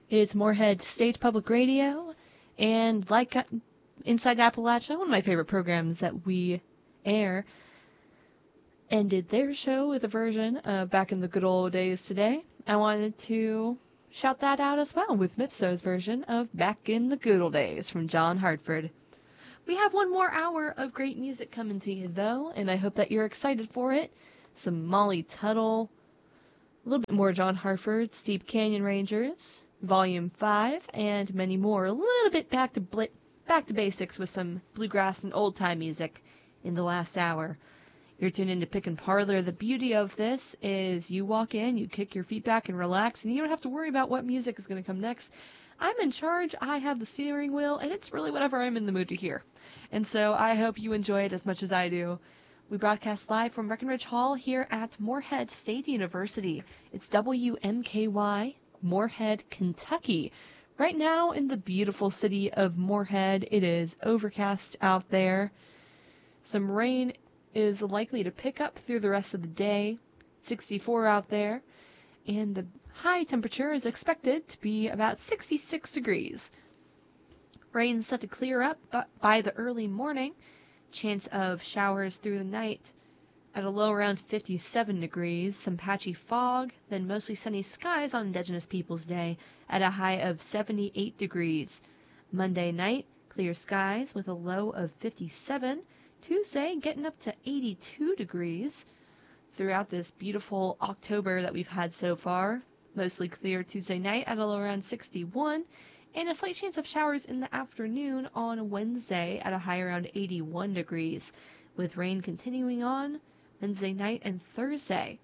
It's Moorhead State Public Radio, and like Inside Appalachia, one of my favorite programs that we air, ended their show with a version of Back in the Good Old Days today. I wanted to shout that out as well with Mipso's version of Back in the Good Old Days from John Hartford. We have one more hour of great music coming to you, though, and I hope that you're excited for it. Some Molly Tuttle, a little bit more John Hartford, Steep Canyon Rangers, Volume 5, and many more. A little bit back to basics with some bluegrass and old-time music in the last hour. You're tuned into Pick and Parlor. The beauty of this is you walk in, you kick your feet back and relax, and you don't have to worry about what music is going to come next. I'm in charge, I have the steering wheel, and it's really whatever I'm in the mood to hear. And so I hope you enjoy it as much as I do. We broadcast live from Breckenridge Hall here at Moorhead State University. It's WMKY, Moorhead, Kentucky. Right now in the beautiful city of Moorhead, it is overcast out there. Some rain is likely to pick up through the rest of the day. 64 out there. And the high temperature is expected to be about 66 degrees. Rain set to clear up by the early morning. Chance of showers through the night at a low around 57 degrees. Some patchy fog, then mostly sunny skies on Indigenous Peoples Day at a high of 78 degrees. Monday night, clear skies with a low of 57. Tuesday, getting up to 82 degrees. Throughout this beautiful October that we've had so far, mostly clear Tuesday night at a low around 61. And a slight chance of showers in the afternoon on Wednesday at a high around 81 degrees, with rain continuing on Wednesday night and Thursday.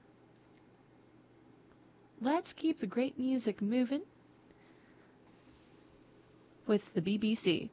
Let's keep the great music moving with the BBC.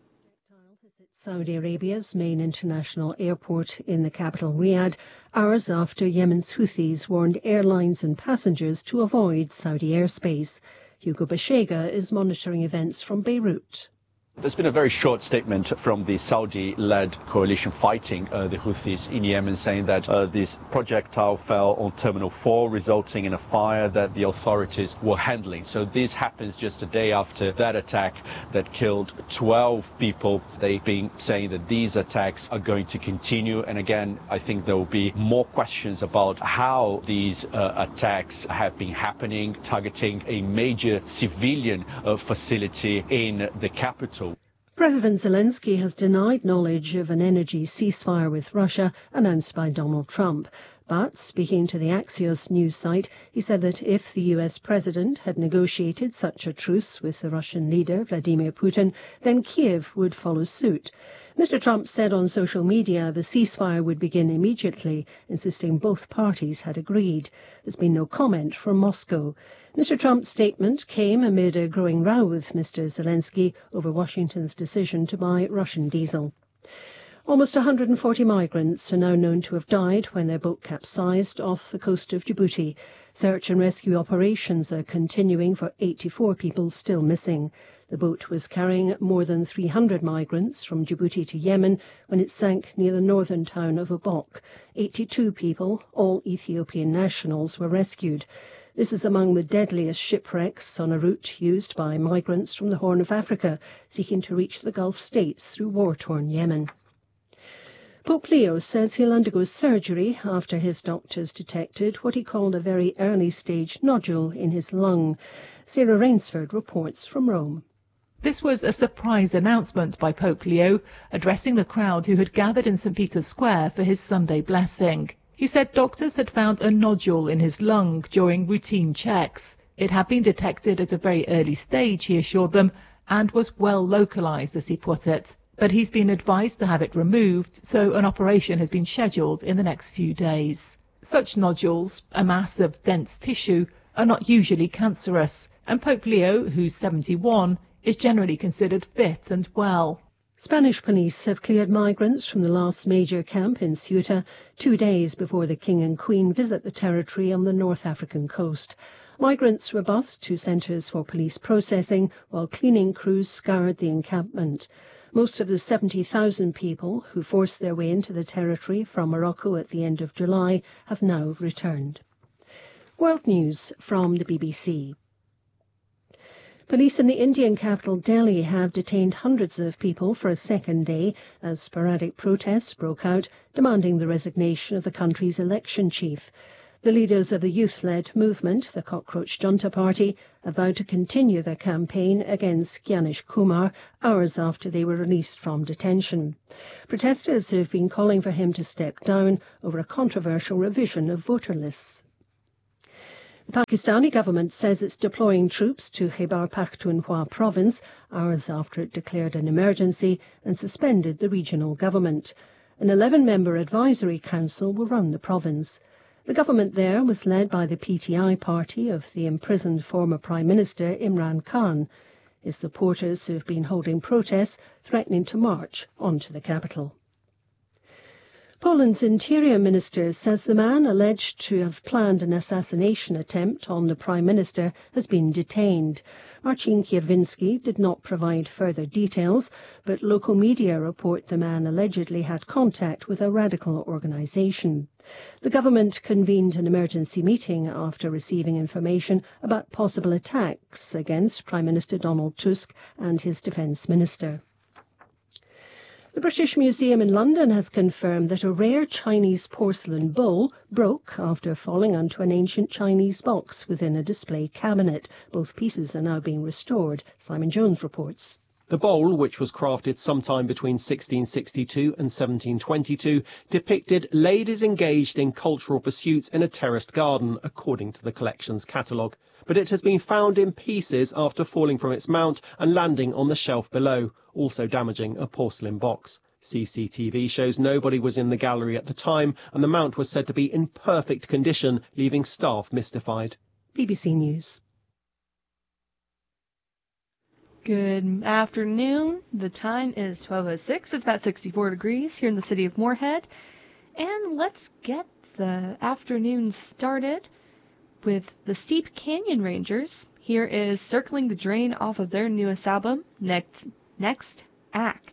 Saudi Arabia's main international airport in the capital Riyadh, hours after Yemen's Houthis warned airlines and passengers to avoid Saudi airspace. Hugo Bashega is monitoring events from Beirut. There's been a very short statement from the Saudi-led coalition fighting the Houthis in Yemen, saying that this projectile fell on Terminal 4, resulting in a fire that the authorities were handling. So this happens just a day after that attack that killed 12 people. They've been saying that these attacks are going to continue. And again, I think there will be more questions about how these attacks have been happening, targeting a major civilian facility in the capital. President Zelensky has denied knowledge of an energy ceasefire with Russia announced by Donald Trump. But, speaking to the Axios news site, he said that if the US president had negotiated such a truce with the Russian leader, Vladimir Putin, then Kiev would follow suit. Mr. Trump said on social media the ceasefire would begin immediately, insisting both parties had agreed. There's been no comment from Moscow. Mr. Trump's statement came amid a growing row with Mr. Zelensky over Washington's decision to buy Russian diesel. Almost 140 migrants are now known to have died when their boat capsized off the coast of Djibouti. Search and rescue operations are continuing for 84 people still missing. The boat was carrying more than 300 migrants from Djibouti to Yemen when it sank near the northern town of Obok. 82 people, all Ethiopian nationals, were rescued. This is among the deadliest shipwrecks on a route used by migrants from the Horn of Africa seeking to reach the Gulf states through war-torn Yemen. Pope Leo says he'll undergo surgery after his doctors detected what he called a very early-stage nodule in his lung. Sarah Rainsford reports from Rome. This was a surprise announcement by Pope Leo, addressing the crowd who had gathered in St. Peter's Square for his Sunday blessing. He said doctors had found a nodule in his lung during routine checks. It had been detected at a very early stage, he assured them, and was well localized, as he put it. But he's been advised to have it removed, so an operation has been scheduled in the next few days. Such nodules, a mass of dense tissue, are not usually cancerous, and Pope Leo, who's 71, is generally considered fit and well. Spanish police have cleared migrants from the last major camp in Ceuta 2 days before the King and Queen visit the territory on the North African coast. Migrants were bused to centres for police processing, while cleaning crews scoured the encampment. Most of the 70,000 people who forced their way into the territory from Morocco at the end of July have now returned. World News from the BBC. Police in the Indian capital Delhi have detained hundreds of people for a second day as sporadic protests broke out demanding the resignation of the country's election chief. The leaders of the youth-led movement, the Cockroach Junta Party, have vowed to continue their campaign against Gyanish Kumar hours after they were released from detention. Protesters have been calling for him to step down over a controversial revision of voter lists. The Pakistani government says it's deploying troops to Khyber Pakhtunkhwa province hours after it declared an emergency and suspended the regional government. An 11-member advisory council will run the province. The government there was led by the PTI party of the imprisoned former Prime Minister Imran Khan. His supporters have been holding protests threatening to march onto the capital. Poland's interior minister says the man alleged to have planned an assassination attempt on the Prime Minister has been detained. Marcin Kierwiński did not provide further details, but local media report the man allegedly had contact with a radical organisation. The government convened an emergency meeting after receiving information about possible attacks against Prime Minister Donald Tusk and his defence minister. The British Museum in London has confirmed that a rare Chinese porcelain bowl broke after falling onto an ancient Chinese box within a display cabinet. Both pieces are now being restored. Simon Jones reports. The bowl, which was crafted sometime between 1662 and 1722, depicted ladies engaged in cultural pursuits in a terraced garden, according to the collection's catalogue. But it has been found in pieces after falling from its mount and landing on the shelf below, also damaging a porcelain box. CCTV shows nobody was in the gallery at the time, and the mount was said to be in perfect condition, leaving staff mystified. BBC News. Good afternoon. The time is 12:06. It's about 64 degrees here in the city of Moorhead. And let's get the afternoon started with the Steep Canyon Rangers. Here is Circling the Drain off of their newest album, Next Act.